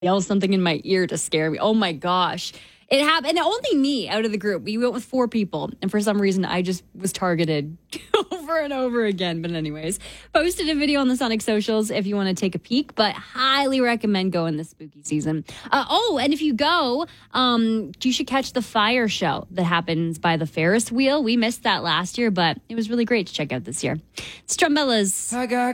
yell something in my ear to scare me. Oh my gosh. It happened. And only me out of the group. We went with 4 people. And for some reason, I just was targeted over and over again. But anyways, posted a video on the Sonic socials if you want to take a peek. But highly recommend going this spooky season. And if you go, you should catch the fire show that happens by the Ferris wheel. We missed that last year, but it was really great to check out this year. It's Strumbella's.